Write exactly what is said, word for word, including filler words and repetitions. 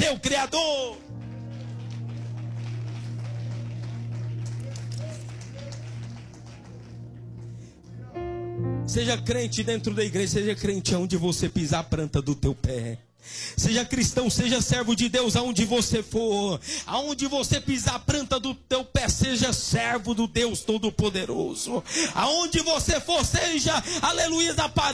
teu Criador. Seja crente dentro da igreja, seja crente aonde você pisar a planta do teu pé. Seja cristão, seja servo de Deus aonde você for. Aonde você pisar a planta do teu pé, seja servo do Deus Todo-Poderoso. Aonde você for, seja, aleluia, aparelho